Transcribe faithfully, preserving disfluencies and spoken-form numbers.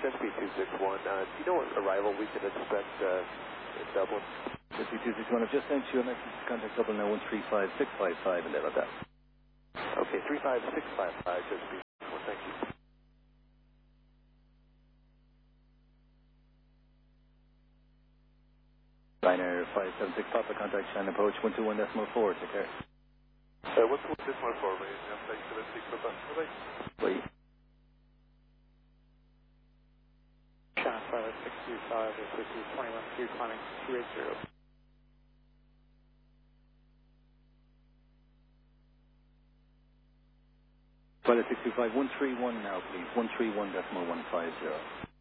S P two six one. Uh, do you know what arrival we can expect uh, in Dublin? S P two six one, I've just sent you a message to contact Dublin now, one three five six five five, and there about that. Okay, three five six five five, S P two six one, thank you. Ryanair five seven six Papa, contact China approach one two one decimal four, take care. Uh, what's this one for me? Thanks for the secret button. Bye. China five six two five, S P two twenty-one two, climbing two eight zero. Pilot six two five, one three one now, please. one three one decimal one five zero.